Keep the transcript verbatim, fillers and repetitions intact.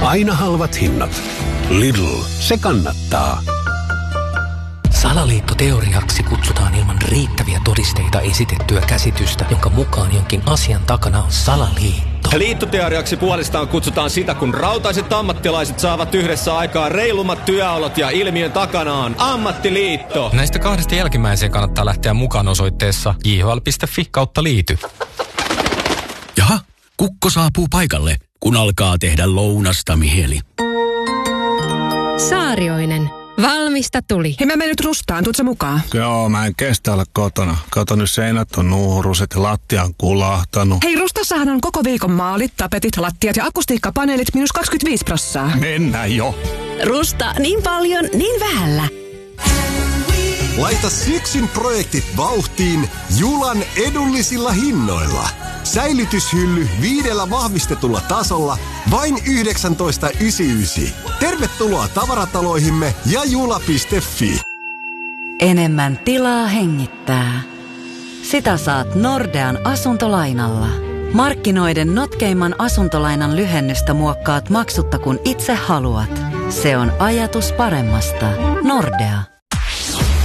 Aina halvat hinnat. Lidl, se kannattaa. Salaliittoteoriaksi kutsutaan ilman riittäviä todisteita esitettyä käsitystä, jonka mukaan jonkin asian takana on salaliitto. Liittoteoriaksi puolestaan kutsutaan sitä, kun rautaiset ammattilaiset saavat yhdessä aikaa reilummat työolot ja ilmiön takana on ammattiliitto. Näistä kahdesta jälkimmäiseen kannattaa lähteä mukaan osoitteessa j h l piste f i kautta liity. Jaha, kukko saapuu paikalle, kun alkaa tehdä lounasta mieli. Saarioinen. Valmista tuli. Hei, mä menen nyt Rustaan. Tuutko mukaan? Joo, mä en kestä olla kotona. Kato, nyt seinät on nuuruset ja lattia on kulahtanut. Hei, Rustassahan on koko viikon maalit, tapetit, lattiat ja akustiikkapaneelit miinus kaksikymmentäviisi prosenttia. Mennään jo. Rusta, niin paljon, niin vähällä. Laita syksyn projektit vauhtiin Julan edullisilla hinnoilla. Säilytyshylly viidellä vahvistetulla tasolla vain yhdeksäntoista yhdeksänkymmentäyhdeksän. Tervetuloa tavarataloihimme ja jula piste fi. Enemmän tilaa hengittää. Sitä saat Nordean asuntolainalla. Markkinoiden notkeimman asuntolainan lyhennystä muokkaat maksutta kun itse haluat. Se on ajatus paremmasta. Nordea.